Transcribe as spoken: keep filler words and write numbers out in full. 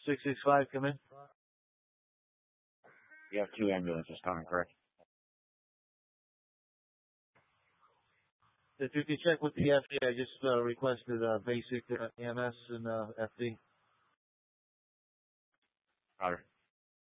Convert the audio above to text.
six six five, come in. You have two ambulances coming, correct? If you could check with the F D, I just uh, requested uh, basic uh, E M S and uh, F D. Roger.